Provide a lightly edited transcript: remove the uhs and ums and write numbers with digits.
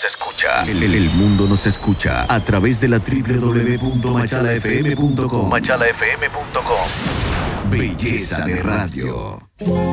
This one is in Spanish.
escucha. El mundo nos escucha a través de la www.machalafm.com. Machalafm.com. Belleza de radio.